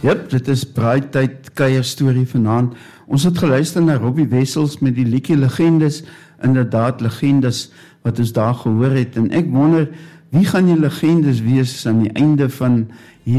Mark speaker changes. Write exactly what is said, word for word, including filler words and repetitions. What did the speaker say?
Speaker 1: Jep, dit is Braaityd kuierstorie vanaand. Ons het geluister na Robbie Wessels met die liedjie Legendes, inderdaad legendes wat ons daar gehoor het. En ek wonder, wie gaan die legendes wees aan die einde van